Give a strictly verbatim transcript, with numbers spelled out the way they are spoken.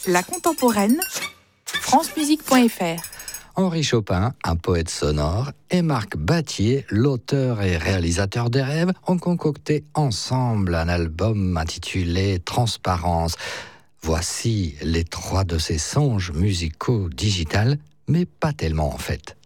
La contemporaine, francemusique point f r. Henri Chopin, un poète sonore, et Marc Battier, l'auteur et réalisateur des rêves, ont concocté ensemble un album intitulé Transparence. Voici les trois de ces songes musicaux digitales, mais pas tellement en fait.